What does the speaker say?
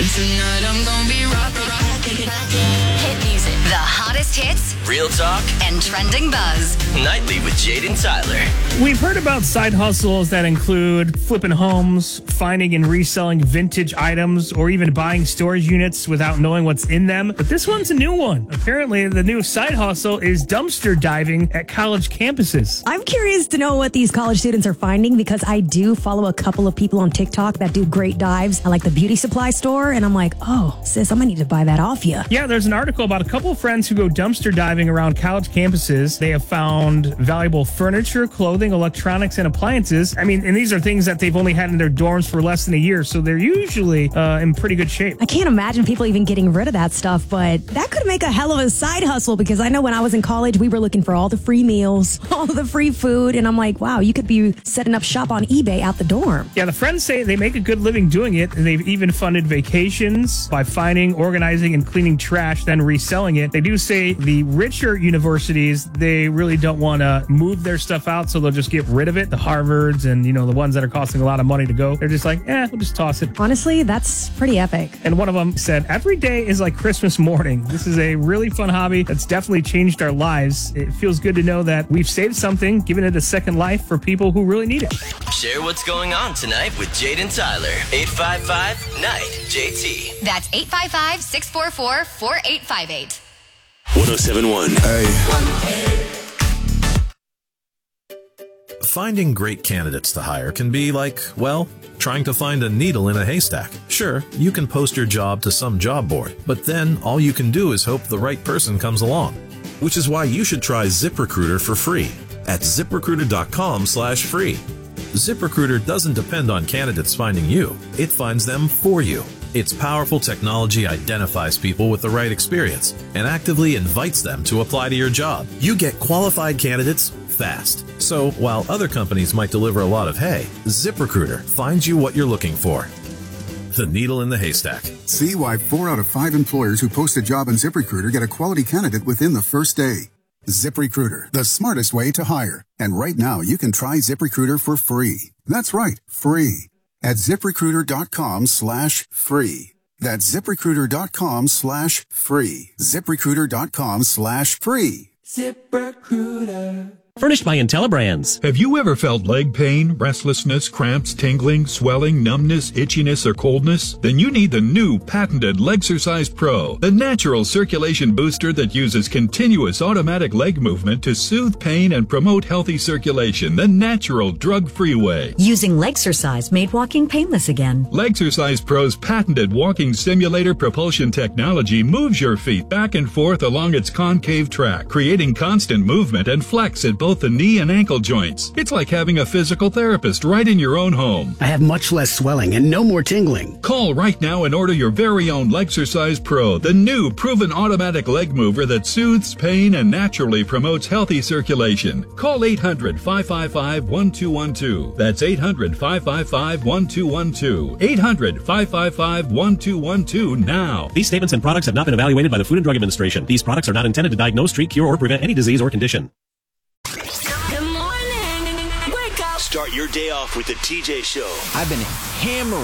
Tonight I'm gonna be rockin'. Hit music. The hottest hits. Real talk. And trending buzz. Nightly with Jade and Tyler. We've heard about side hustles that include flipping homes, finding and reselling vintage items, or even buying storage units without knowing what's in them. But this one's a new one. Apparently, the new side hustle is dumpster diving at college campuses. I'm curious to know what these college students are finding because I do follow a couple of people on TikTok that do great dives. I like the beauty supply store, and I'm like, oh, sis, I might need to buy that off you. Yeah, there's an article about a couple of friends who go dumpster diving around college campuses. They have found valuable furniture, clothing, electronics, and appliances. I mean, and these are things that they've only had in their dorms for less than a year, so they're usually in pretty good shape. I can't imagine people even getting rid of that stuff, but that could make a hell of a side hustle because I know when I was in college, we were looking for all the free meals, all the free food, and I'm like, wow, you could be setting up shop on eBay at the dorm. Yeah, the friends say they make a good living doing it, and they've even funded vacations by finding, organizing, and cleaning trash, then reselling it. They do say the richer universities, they really don't want to move their stuff out, so they'll just get rid of it. The Harvards and, the ones that are costing a lot of money to go, they're just like, we'll just toss it. Honestly, that's pretty epic. And one of them said, every day is like Christmas morning. This is a really fun hobby that's definitely changed our lives. It feels good to know that we've saved something, given it a second life for people who really need it. Share what's going on tonight with Jade and Tyler. 855-NIGHT-JT. That's 855-644-4858. 1071. Hey. Finding great candidates to hire can be like, well, trying to find a needle in a haystack. Sure, you can post your job to some job board, but then all you can do is hope the right person comes along. Which is why you should try ZipRecruiter for free at ZipRecruiter.com/free. ZipRecruiter doesn't depend on candidates finding you. It finds them for you. Its powerful technology identifies people with the right experience and actively invites them to apply to your job. You get qualified candidates fast. So while other companies might deliver a lot of hay, ZipRecruiter finds you what you're looking for. The needle in the haystack. See why 4 out of 5 employers who post a job on ZipRecruiter get a quality candidate within the first day. ZipRecruiter, the smartest way to hire. And right now, you can try ZipRecruiter for free. That's right, free. At ZipRecruiter.com/free. That's ZipRecruiter.com/free. ZipRecruiter.com/free. ZipRecruiter. Furnished by IntelliBrands. Have you ever felt leg pain, restlessness, cramps, tingling, swelling, numbness, itchiness, or coldness? Then you need the new patented Legsercise Pro, the natural circulation booster that uses continuous automatic leg movement to soothe pain and promote healthy circulation the natural drug-free way. Using Legsercise made walking painless again. Legsercise Pro's patented walking simulator propulsion technology moves your feet back and forth along its concave track, creating constant movement and flex at both the knee and ankle joints. It's like having a physical therapist right in your own home. I have much less swelling and no more tingling. Call right now and order your very own Legsercise Pro, the new proven automatic leg mover that soothes pain and naturally promotes healthy circulation. Call 800-555-1212. That's 800-555-1212. 800-555-1212 now. These statements and products have not been evaluated by the Food and Drug Administration. These products are not intended to diagnose, treat, cure, or prevent any disease or condition. Start your day off with the TJ Show. I've been hammering